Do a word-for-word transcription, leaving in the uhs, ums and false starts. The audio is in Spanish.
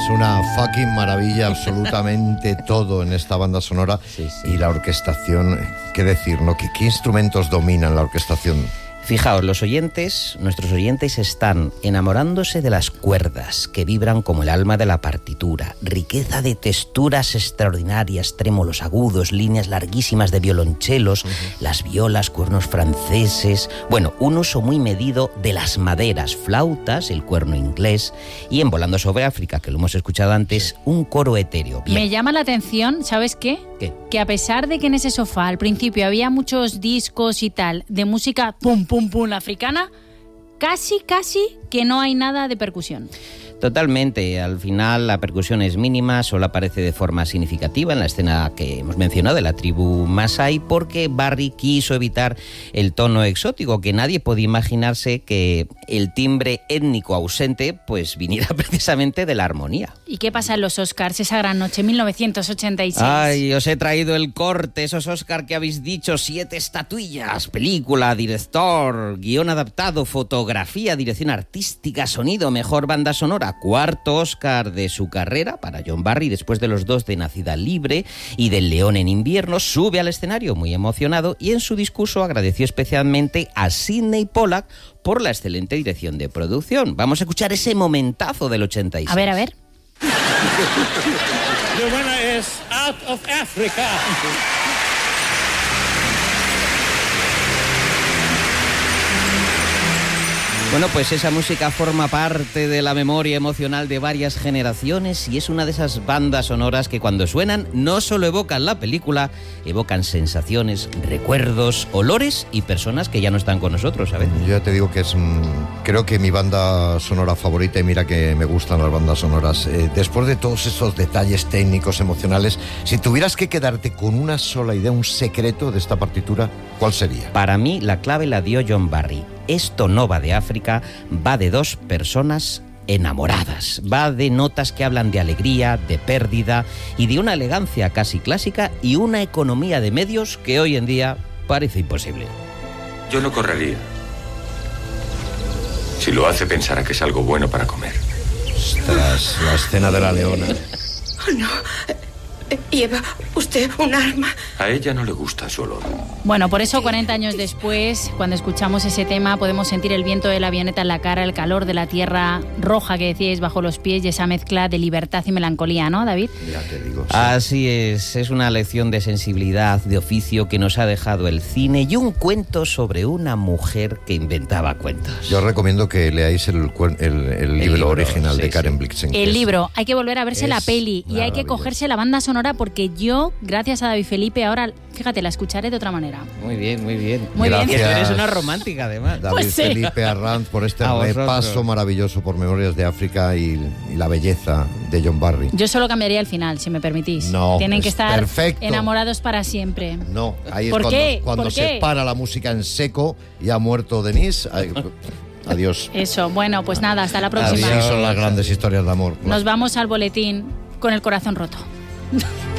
una fucking maravilla, absolutamente todo en esta banda sonora. Sí, sí. Y la orquestación, ¿qué decir, no? ¿Qué, qué instrumentos dominan la orquestación? Fijaos, los oyentes, nuestros oyentes están enamorándose de las cuerdas que vibran como el alma de la partitura, riqueza de texturas extraordinarias, trémolos agudos, líneas larguísimas de violonchelos, uh-huh. las violas, cuernos franceses, bueno, un uso muy medido de las maderas, flautas, el cuerno inglés y en Volando sobre África, que lo hemos escuchado antes, un coro etéreo. Bien. Me llama la atención, ¿sabes qué? ¿Qué? Que a pesar de que en ese sofá al principio había muchos discos y tal de música pum pum pum africana, casi casi que no hay nada de percusión. Totalmente, al final la percusión es mínima, solo aparece de forma significativa en la escena que hemos mencionado de la tribu Masái, porque Barry quiso evitar el tono exótico, que nadie podía imaginarse que el timbre étnico ausente pues viniera precisamente de la armonía. ¿Y qué pasa en los Oscars esa gran noche, mil novecientos ochenta y seis? Ay, os he traído el corte, esos Oscar que habéis dicho, siete estatuillas, película, director, guión adaptado, fotografía, dirección artística, sonido, mejor banda sonora. Cuarto Oscar de su carrera para John Barry, después de los dos de Nacida Libre y del León en invierno, sube al escenario muy emocionado y en su discurso agradeció especialmente a Sidney Pollack por la excelente dirección de producción. Vamos a escuchar ese momentazo del ochenta y seis. A ver, a ver. The winner is Out of Africa. Bueno, pues esa música forma parte de la memoria emocional de varias generaciones y es una de esas bandas sonoras que cuando suenan no solo evocan la película, evocan sensaciones, recuerdos, olores y personas que ya no están con nosotros, ¿sabes? Yo ya te digo que es, creo que mi banda sonora favorita, y mira que me gustan las bandas sonoras. Eh, después de todos esos detalles técnicos, emocionales, si tuvieras que quedarte con una sola idea, un secreto de esta partitura, ¿cuál sería? Para mí la clave la dio John Barry. Esto no va de África, va de dos personas enamoradas. Va de notas que hablan de alegría, de pérdida y de una elegancia casi clásica y una economía de medios que hoy en día parece imposible. Yo no correría. Si lo hace, pensará que es algo bueno para comer. Ostras, la escena de la leona. Oh, no. ¿Lleva usted un arma? A ella no le gusta su olor. Bueno, por eso cuarenta años después, cuando escuchamos ese tema, podemos sentir el viento de la avioneta en la cara, el calor de la tierra roja que decíais bajo los pies y esa mezcla de libertad y melancolía, ¿no, David? Ya te digo. Sí. Así es, es una lección de sensibilidad, de oficio que nos ha dejado el cine y un cuento sobre una mujer que inventaba cuentos. Yo recomiendo que leáis el, el, el, el libro, libro original sí, de Karen sí. Blixen. El libro, hay que volver a verse la peli y hay que cogerse la banda sonora porque yo, gracias a David Felipe, ahora, fíjate, la escucharé de otra manera. Muy bien, muy bien. Muy Gracias, bien. Y tú eres una romántica, además. David Pues sí. Felipe Arranz, por este A repaso vosotros. maravilloso por Memorias de África y, y la belleza de John Barry. Yo solo cambiaría el final, si me permitís. No, Tienen que es estar perfecto. enamorados para siempre. No, ahí es ¿Por cuando, qué? cuando ¿Por se qué? para la música en seco y ha muerto Denise. Ay, adiós. Eso, bueno, pues nada, hasta la próxima. Así son las grandes historias de amor. Nos vamos al boletín con el corazón roto.